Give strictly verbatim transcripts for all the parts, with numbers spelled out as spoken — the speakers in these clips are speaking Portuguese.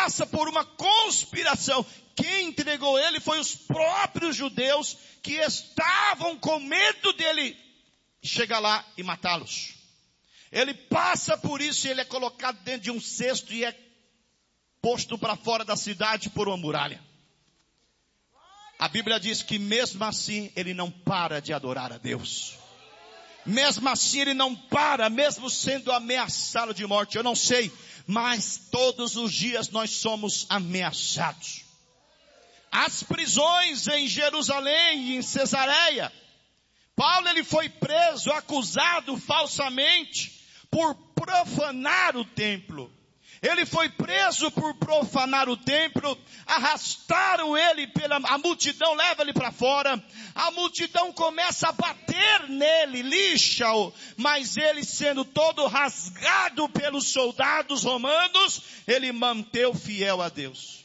passa por uma conspiração. Quem entregou ele foi os próprios judeus que estavam com medo dele chegar lá e matá-los. Ele passa por isso e ele é colocado dentro de um cesto e é posto para fora da cidade por uma muralha. A Bíblia diz que mesmo assim ele não para de adorar a Deus. Mesmo assim ele não para, mesmo sendo ameaçado de morte. Eu não sei, mas todos os dias nós somos ameaçados. As prisões em Jerusalém e em Cesareia. Paulo ele foi preso, acusado falsamente por profanar o templo. Ele foi preso por profanar o templo, arrastaram ele pela, a multidão leva ele para fora, a multidão começa a bater nele, lixa-o, mas ele sendo todo rasgado pelos soldados romanos, ele manteve fiel a Deus.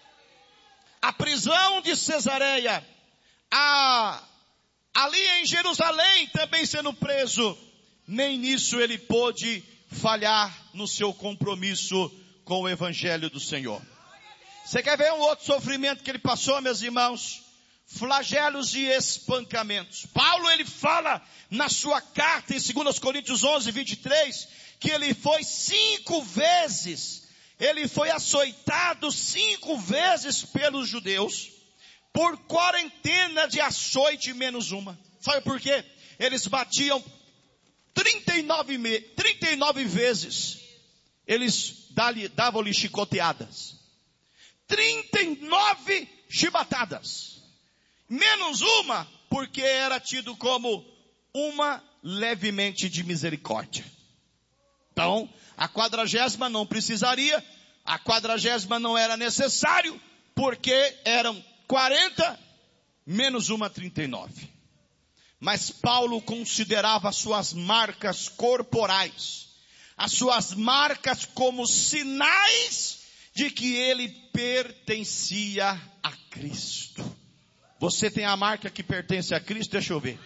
A prisão de Cesareia, a, ali em Jerusalém também sendo preso, nem nisso ele pôde falhar no seu compromisso com o Evangelho do Senhor. Você quer ver um outro sofrimento que ele passou, meus irmãos? Flagelos e espancamentos. Paulo ele fala na sua carta em dois Coríntios onze, vinte e três, que ele foi cinco vezes, ele foi açoitado cinco vezes pelos judeus, por quarentena de açoite menos uma. Sabe por quê? Eles batiam trinta e nove, trinta e nove vezes, eles davam-lhe chicoteadas. trinta e nove chibatadas. Menos uma, porque era tido como uma levemente de misericórdia. Então, a quadragésima não precisaria, a quadragésima não era necessário, porque eram quarenta, menos uma, trinta e nove. Mas Paulo considerava as suas marcas corporais, as suas marcas como sinais de que ele pertencia a Cristo. Você tem a marca que pertence a Cristo? Deixa eu ver.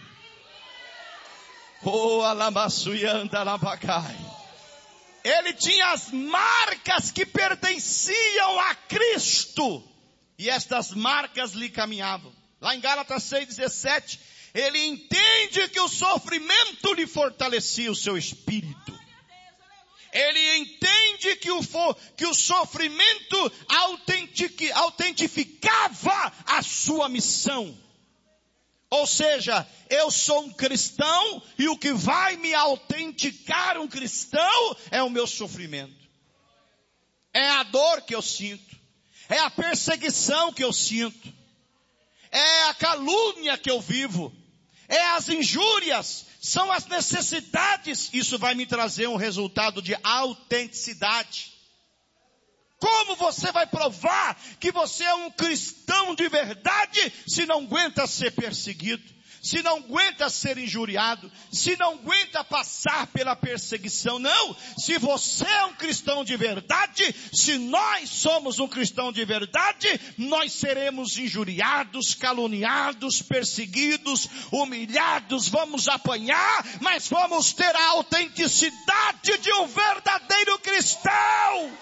Oh, alamassuianda labacai. Ele tinha as marcas que pertenciam a Cristo. E estas marcas lhe caminhavam. Lá em Gálatas seis, dezessete, ele entende que o sofrimento lhe fortalecia o seu espírito. Ele entende que o, que o sofrimento autentic, autentificava a sua missão. Ou seja, eu sou um cristão e o que vai me autenticar um cristão é o meu sofrimento. É a dor que eu sinto. É a perseguição que eu sinto. É a calúnia que eu vivo. É as injúrias, são as necessidades. Isso vai me trazer um resultado de autenticidade. Como você vai provar que você é um cristão de verdade se não aguenta ser perseguido, se não aguenta ser injuriado, se não aguenta passar pela perseguição? Não, se você é um cristão de verdade, se nós somos um cristão de verdade, nós seremos injuriados, caluniados, perseguidos, humilhados, vamos apanhar, mas vamos ter a autenticidade de um verdadeiro cristão.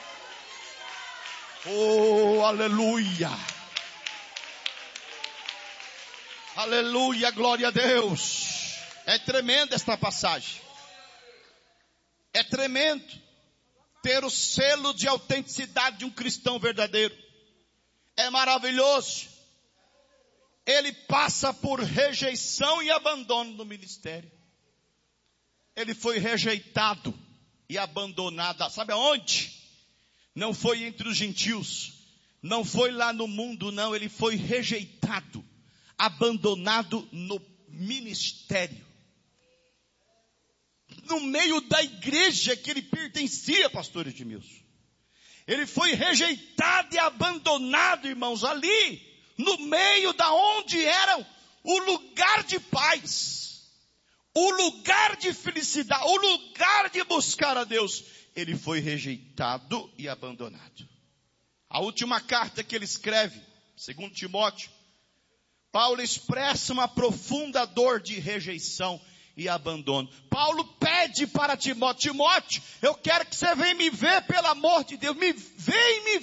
Oh, aleluia. Aleluia, glória a Deus. É tremenda esta passagem. É tremendo ter o selo de autenticidade de um cristão verdadeiro. É maravilhoso. Ele passa por rejeição e abandono no ministério. Ele foi rejeitado e abandonado. Sabe aonde? Não foi entre os gentios. Não foi lá no mundo, não. Ele foi rejeitado, abandonado no ministério. No meio da igreja que ele pertencia, pastor Edmilson. Ele foi rejeitado e abandonado, irmãos, ali, no meio da onde era o lugar de paz, o lugar de felicidade, o lugar de buscar a Deus. Ele foi rejeitado e abandonado. A última carta que ele escreve, segundo Timóteo, Paulo expressa uma profunda dor de rejeição e abandono. Paulo pede para Timóteo: Timóteo, eu quero que você venha me ver, pelo amor de Deus, me vem me